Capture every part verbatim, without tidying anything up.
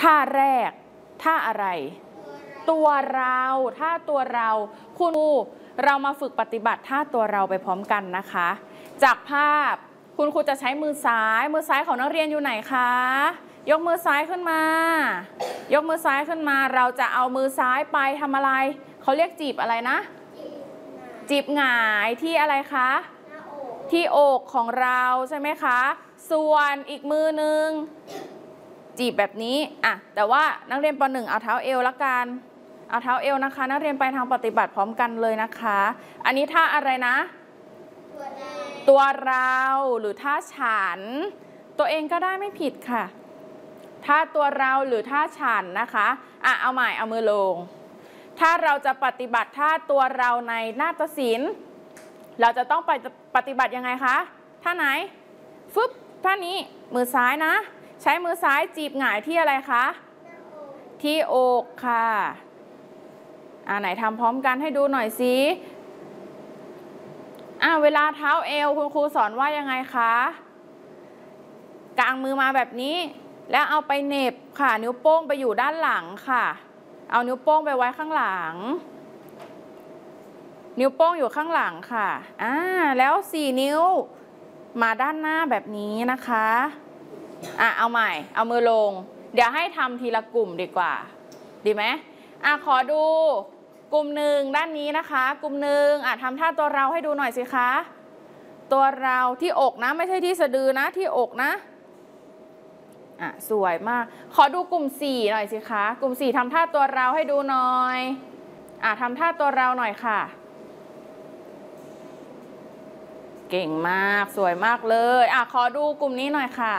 ท่าแรกท่าอะไรตัวเราท่าตัวเราคุณครูเรามาฝึกปฏิบัติท่าตัวเราไปพร้อมกันนะคะจากภาพคุณครูจะใช้มือซ้ายมือซ้ายของนักเรียนอยู่ไหนคะยกมือซ้ายขึ้นมายกมือซ้ายขึ้นมาเราจะเอามือซ้ายไปทำอะไรเขาเรียกจีบอะไรนะจีบหงายที่อะไรคะที่อกของเราใช่ไหมคะส่วนอีกมือหนึ่งจีบแบบนี้อ่ะแต่ว่านักเรียนป หนึ่งเอาเท้าเอวละกันเอาเท้าเอวนะคะนักเรียนไปทางปฏิบัติพร้อมกันเลยนะคะอันนี้ท่าอะไรนะตัวเราหรือท่าฉันตัวเองก็ได้ไม่ผิดค่ะท่าตัวเราหรือท่าฉันนะคะอ่ะเอาใหม่เอามือลงถ้าเราจะปฏิบัติท่าตัวเราในนาฏศิลป์เราจะต้องไปปฏิบัติยังไงคะท่าไหนฟึบท่านี้มือซ้ายนะใช้มือซ้ายจีบหงายที่อะไรคะที่อกค่ะอ่าไหนทำพร้อมกันให้ดูหน่อยสิอ่าเวลาเท้าเอวคุณครูสอนว่ายังไงคะกางมือมาแบบนี้แล้วเอาไปเหน็บค่ะนิ้วโป้งไปอยู่ด้านหลังค่ะเอานิ้วโป้งไปไว้ข้างหลังนิ้วโป้งอยู่ข้างหลังค่ะอ่าแล้วสี่นิ้วมาด้านหน้าแบบนี้นะคะอ่ะเอาใหม่เอามือลงเดี๋ยวให้ทำทีละกลุ่มดีกว่าดีไหมอ่ะขอดูกลุ่มหนึ่งด้านนี้นะคะกลุ่มหนึ่งอ่ะทำท่าตัวเราให้ดูหน่อยสิคะตัวเราที่อกนะไม่ใช่ที่สะดือนะที่อกนะอ่ะสวยมากขอดูกลุ่มสี่หน่อยสิคะกลุ่มสี่ทำท่าตัวเราให้ดูหน่อยอ่ะทำท่าตัวเราหน่อยค่ะเก่งมากสวยมากเลยอ่ะขอดูกลุ่มนี้หน่อยค่ะ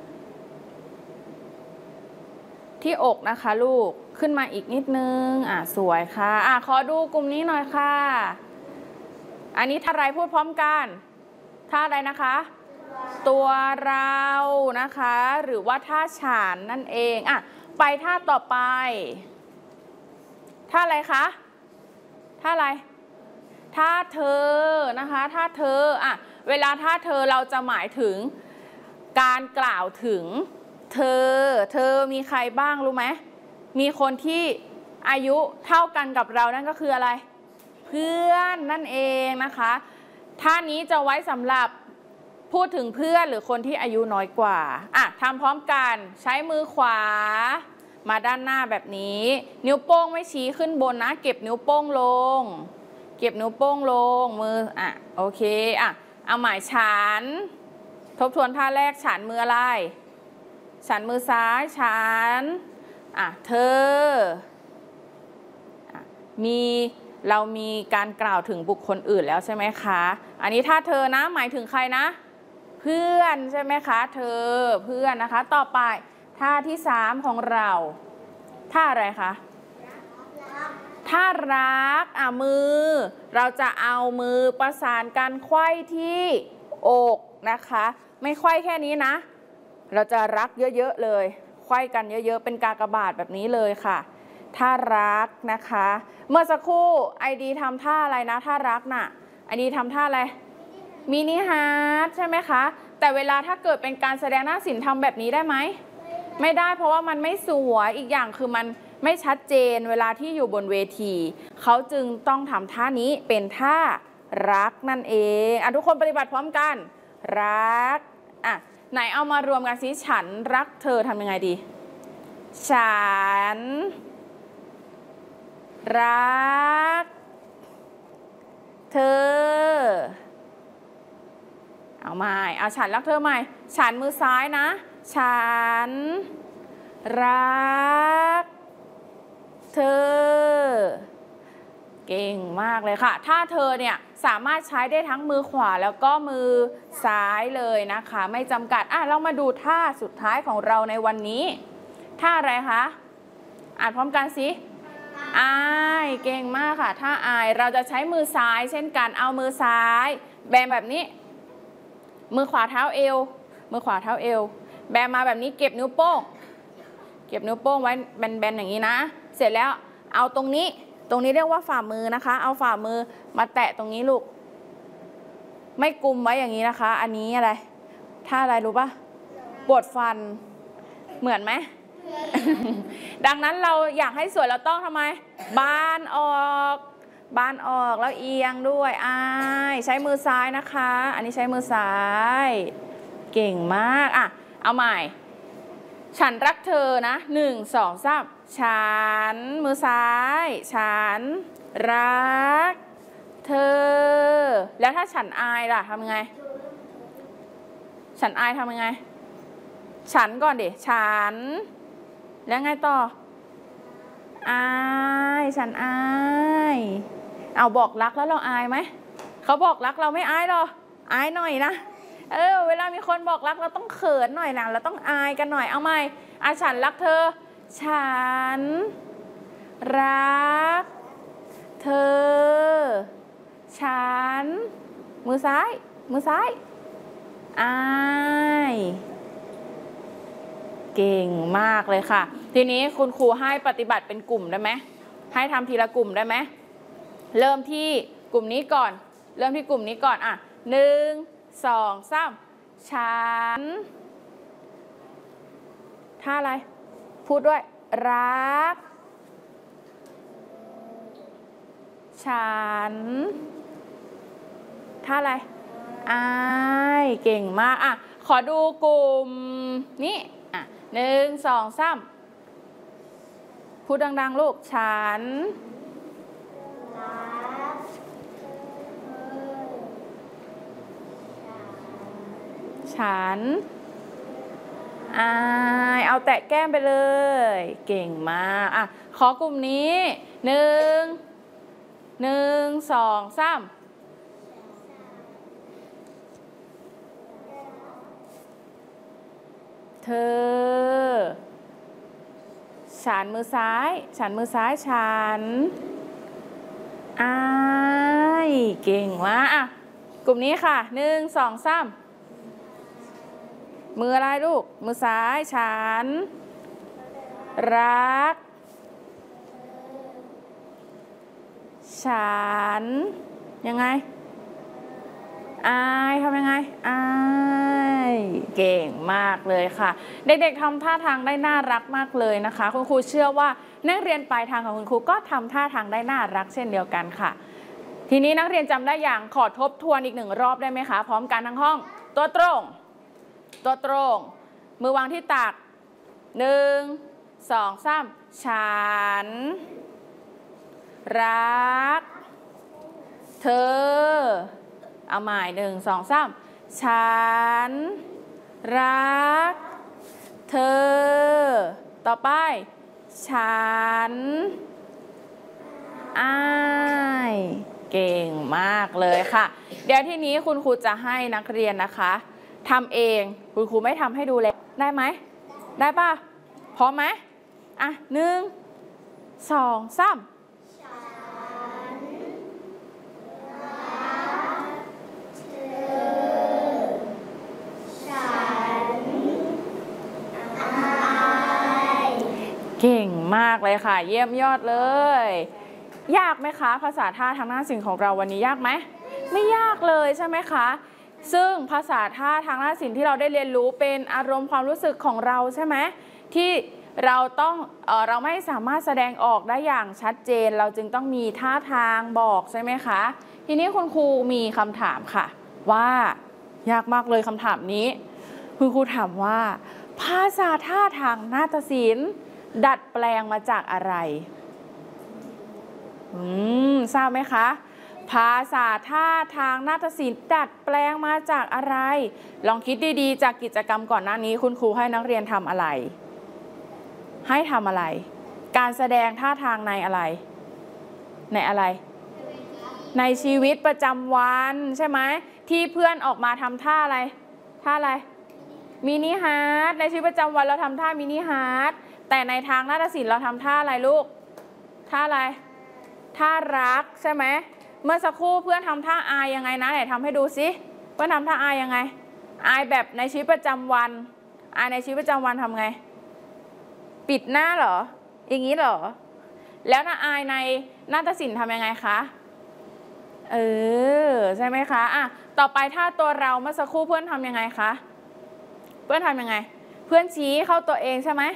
ที่อกนะคะลูกขึ้นมาอีกนิดนึงอ่ะสวยค่ะอ่ะขอดูกลุ่มนี้หน่อยค่ะอันนี้ท่าอะไรพูดพร้อมกันท่าอะไรนะคะตัวเรานะคะหรือว่าท่าฉันนั่นเองอ่ะไปท่าต่อไปท่าอะไรคะท่าอะไรท่าเธอนะคะท่าเธออ่ะเวลาท่าเธอเราจะหมายถึงการกล่าวถึงเธอเธอมีใครบ้างรู้ไหมมีคนที่อายุเท่ากันกับเรานั่นก็คืออะไรเพื่อนนั่นเองนะคะท่านี้จะไว้สำหรับพูดถึงเพื่อนหรือคนที่อายุน้อยกว่าอ่ะทำพร้อมกันใช้มือขวามาด้านหน้าแบบนี้นิ้วโป้งไม่ชี้ขึ้นบนนะเก็บนิ้วโป้งลงเก็บนิ้วโป้งลงมืออ่ะโอเคอ่ะเอาหมายฉันทบทวนท่าแรกฉันมืออะไรฉันมือซ้ายฉันอ่ะเธออ่ะมีเรามีการกล่าวถึงบุคคลอื่นแล้วใช่ไหมคะอันนี้ถ้าเธอนะหมายถึงใครนะเพื่อนใช่ไหมคะเธอเพื่อนนะคะต่อไปท่าที่สามของเราท่าอะไรคะท่ารักอ่ะมือเราจะเอามือประสานกันไขว้ที่อกนะคะไม่ไขว้แค่นี้นะเราจะรักเยอะๆเลยไขว้กันเยอะๆเป็นกากบาทแบบนี้เลยค่ะท่ารักนะคะเมื่อสักครู่ไอดีทำท่าอะไรนะท่ารักน่ะไอดีทำท่าอะไรมินิฮาร์ทใช่ไหมคะแต่เวลาถ้าเกิดเป็นการแสดงหน้าศิลป์ทำแบบนี้ได้ไหมไม่ได้เพราะว่ามันไม่สวยอีกอย่างคือมันไม่ชัดเจนเวลาที่อยู่บนเวทีเขาจึงต้องทำท่านี้เป็นท่ารักนั่นเองอ่ะทุกคนปฏิบัติพร้อมกันรักอ่ะไหนเอามารวมกันสิฉันรักเธอทำยังไงดีฉันรักเธอเอาใหม่เอาฉันรักเธอใหม่ฉันมือซ้ายนะฉันรักเธอเก่งมากเลยค่ะถ้าเธอเนี่ยสามารถใช้ได้ทั้งมือขวาแล้วก็มือซ้ายเลยนะคะไม่จำกัดอ่ะเรามาดูท่าสุดท้ายของเราในวันนี้ท่าอะไรคะอ่านพร้อมกันสิอายเก่งมากค่ะท่าอายเราจะใช้มือซ้ายเช่นกันเอามือซ้ายแบนแบบนี้มือขวาเท้าเอวมือขวาเท้าเอวแบนมาแบบนี้เก็บนิ้วโป้งเก็บนิ้วโป้งไว้แบนๆอย่างนี้นะเสร็จแล้วเอาตรงนี้ตรงนี้เรียกว่าฝ่ามือนะคะเอาฝ่ามือมาแตะตรงนี้ลูกไม่กุมไว้อย่างนี้นะคะอันนี้อะไรท่าอะไรรู้ปะปวดฟันเหมือนไหมดังนั้นเราอยากให้สวยเราต้องทำไมบานออกบานออกแล้วเอียงด้วยอ้ายใช้มือซ้ายนะคะอันนี้ใช้มือซ้ายเก่งมากอ่ะเอาใหม่ฉันรักเธอนะหนึ่งสองสามฉันมือซ้ายฉันรักเธอแล้วถ้าฉันอายล่ะทำยังไงฉันอายทำยังไงฉันก่อนดิฉันแล้วไงต่ออายฉันอายเอาบอกรักแล้วเราอายไหมเขาบอกรักเราไม่อายหรออายหน่อยนะเออเวลามีคนบอกรักเราต้องเขินหน่อยนะเราต้องอายกันหน่อยเอาไหมอาฉันรักเธอฉันรักเธอฉันมือซ้ายมือซ้ายอายเก่งมากเลยค่ะทีนี้คุณครูให้ปฏิบัติเป็นกลุ่มได้ไหมให้ทำทีละกลุ่มได้ไหมเริ่มที่กลุ่มนี้ก่อนเริ่มที่กลุ่มนี้ก่อนอ่ะหนึ่งสองสามฉันท่าอะไรพูดด้วยรักฉันท่าอะไรอายเก่งมากอ่ะขอดูกลุ่มนี้อ่ะหนึ่งสองสามพูดดังๆลูกฉันฉันอายเอาแตะแก้มไปเลยเก่งมากอ่ะขอกลุ่มนี้หนึ่งหนึ่งสองสามเธอฉันมือซ้ายฉันมือซ้ายฉันอายเก่งมากอ่ะกลุ่มนี้ค่ะหนึ่งสองสามมืออะไรลูกมือซ้ายฉันรักฉันยังไงอายทำยังไงอายเก่งมากเลยค่ะเด็กๆทำท่าทางได้น่ารักมากเลยนะคะคุณครูเชื่อว่านักเรียนปลายทางของคุณครูก็ทำท่าทางได้น่ารักเช่นเดียวกันค่ะทีนี้นักเรียนจำได้อย่างขอทบทวนอีกหนึ่งรอบได้ไหมคะพร้อมกันทั้งห้องตัวตรงตัวตรงมือวางที่ตักหนึ่งสองสามฉันรักเธอเอาใหม่หนึ่งสองสามฉันรักเธอต่อไปฉันอายเก่งมากเลยค่ะเดี๋ยวทีนี้คุณครูจะให้นักเรียนนะคะทำเองคุณครูไม่ทำให้ดูเลยได้ไหมได้ป่ะพร้อมไหมอ่ะหนึ่งสองสามเก่งมากเลยค่ะเยี่ยมยอดเลยยากไหมคะภาษาท่าทางหน้าศิลป์ของเราวันนี้ยากไหมไม่ยากเลยใช่ไหมคะซึ่งภาษาท่าทางหน้าศิลป์ที่เราได้เรียนรู้เป็นอารมณ์ความรู้สึกของเราใช่ไหมที่เราต้องเอ่อเราไม่สามารถแสดงออกได้อย่างชัดเจนเราจึงต้องมีท่าทางบอกใช่ไหมคะทีนี้คุณครูมีคำถามค่ะว่ายากมากเลยคำถามนี้คุณครูถามว่าภาษาท่าทางนาฏศิลป์ดัดแปลงมาจากอะไรอืมทราบไหมคะภาษาท่าทางนาฏศิลป์ดัดแปลงมาจากอะไรลองคิดดีๆจากกิจกรรมก่อนหน้านี้คุณครูให้นักเรียนทำอะไรให้ทำอะไรการแสดงท่าทางในอะไรในอะไรในชีวิตประจำวันใช่ไหมที่เพื่อนออกมาทำท่าอะไรท่าอะไรมินิฮาร์ทในชีวิตประจำวันเราทำท่ามินิฮาร์ทแต่ในทางนาฏศิลป์เราทำท่าอะไรลูกท่าอะไรท่ารักใช่ไหมเมื่อสักครู่เพื่อนทำท่าอายยังไงนะไหนทำให้ดูสิเพื่อนทำท่าอายยังไงอายแบบในชีวิตประจำวันอายในชีวิตประจำวันทำไงปิดหน้าเหรออย่างนี้เหรอแล้วนะอายในนาฏศิลป์ทำยังไงคะเออใช่ไหมคะอ่ะต่อไปถ้าตัวเราเมื่อสักครู่เพื่อนทำยังไงคะเพื่อนทำยังไงเพื่อนชี้เข้าตัวเองใช่ไหม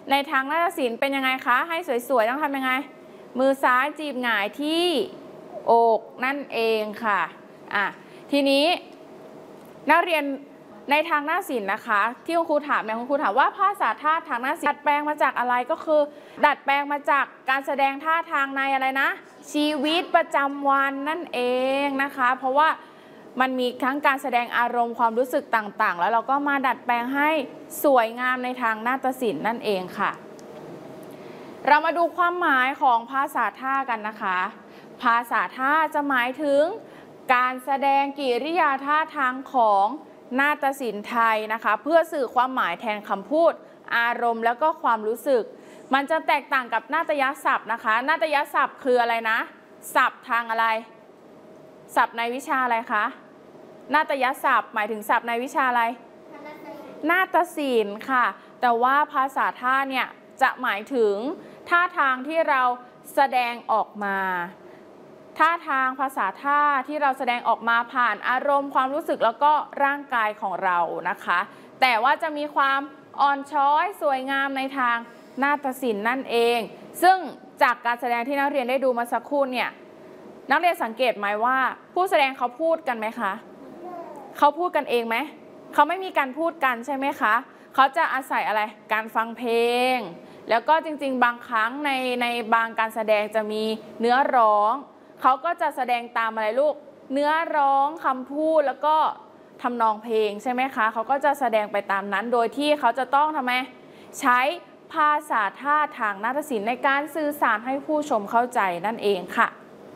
ในทางนาฏศิลป์เป็นยังไงคะให้สวยๆต้องทำยังไงมือซ้ายจีบหงายที่อกนั่นเองค่ะอ่ะทีนี้นักเรียนในทางนาฏศิลป์นะคะที่คุณครูถามเนี่ยคุณครูถามว่าภาษาท่าทางนาฏศิลป์ดัดแปลงมาจากอะไรก็คือดัดแปลงมาจากการแสดงท่าทางในอะไรนะชีวิตประจำวันนั่นเองนะคะเพราะว่ามันมีทั้งการแสดงอารมณ์ความรู้สึกต่างๆแล้วเราก็มาดัดแปลงให้สวยงามในทางนาฏศิลป์นั่นเองค่ะเรามาดูความหมายของภาษาท่ากันนะคะภาษาท่าจะหมายถึงการแสดงกิริยาท่าทางของนาฏศิลป์ไทยนะคะเพื่อสื่อความหมายแทนคำพูดอารมณ์แล้วก็ความรู้สึกมันจะแตกต่างกับนาฏยศัพท์นะคะนาฏยศัพท์คืออะไรนะศัพท์ทางอะไรศัพท์ในวิชาอะไรคะนาฏยศัพท์หมายถึงศัพท์ในวิชาอะไรนาฏศิลป์ค่ะแต่ว่าภาษาท่าเนี่ยจะหมายถึงท่าทางที่เราแสดงออกมาท่าทางภาษาท่าที่เราแสดงออกมาผ่านอารมณ์ความรู้สึกแล้วก็ร่างกายของเรานะคะแต่ว่าจะมีความอ่อนช้อยสวยงามในทางนาฏศิลป์นั่นเองซึ่งจากการแสดงที่นักเรียนได้ดูมาสักครู่เนี่ยนักเรียนสังเกตไหมว่าผู้แสดงเขาพูดกันไหมคะเขาพูดกันเองไหมเขาไม่มีการพูดกันใช่ไหมคะเขาจะอาศัยอะไรการฟังเพลงแล้วก็จริงๆบางครั้งในในบางการแสดงจะมีเนื้อร้องเขาก็จะแสดงตามอะไรลูกเนื้อร้องคำพูดแล้วก็ทำนองเพลงใช่ไหมคะเขาก็จะแสดงไปตามนั้นโดยที่เขาจะต้องทำไมใช้ภาษาท่าทางนาฏศิลป์ในการสื่อสารให้ผู้ชมเข้าใจนั่นเองค่ะ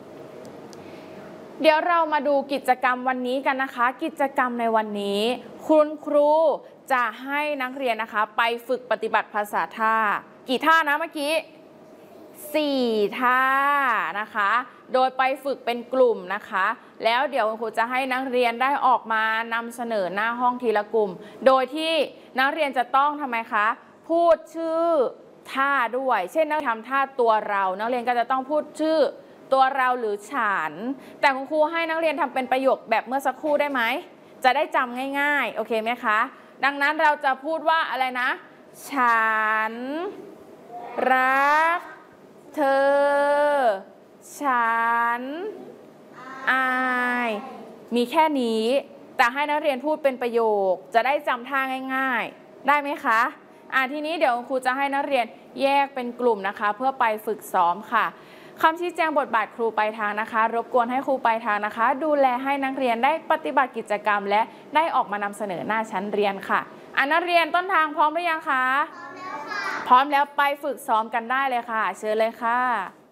เดี๋ยวเรามาดูกิจกรรมวันนี้กันนะคะกิจกรรมในวันนี้คุณครูจะให้นักเรียนนะคะไปฝึกปฏิบัติภาษาท่ากี่ท่านะเมื่อกี้สี่ท่านะคะโดยไปฝึกเป็นกลุ่มนะคะแล้วเดี๋ยวคุณครูจะให้นักเรียนได้ออกมานำเสนอหน้าห้องทีละกลุ่มโดยที่นักเรียนจะต้องทำไมคะพูดชื่อท่าด้วยเช่นนักทำท่าตัวเรานักเรียนก็จะต้องพูดชื่อตัวเราหรือฉันแต่คุณครูให้นักเรียนทำเป็นประโยคแบบเมื่อสักครู่ได้ไหมจะได้จำง่ายๆโอเคไหมคะดังนั้นเราจะพูดว่าอะไรนะฉันรักเธอฉันอายมีแค่นี้แต่ให้นักเรียนพูดเป็นประโยคจะได้จำท่าง่ายๆได้ไหมคะอ่ะทีนี้เดี๋ยวครูจะให้นักเรียนแยกเป็นกลุ่มนะคะเพื่อไปฝึกซ้อมค่ะคำชี้แจงบทบาทครูปลายทางนะคะรบกวนให้ครูปลายทางนะคะดูแลให้นักเรียนได้ปฏิบัติกิจกรรมและได้ออกมานำเสนอหน้าชั้นเรียนค่ะอ่ะนักเรียนต้นทางพร้อมหรือยังคะพร้อมแล้วค่ะพร้อมแล้วไปฝึกซ้อมกันได้เลยค่ะเชิญเลยค่ะ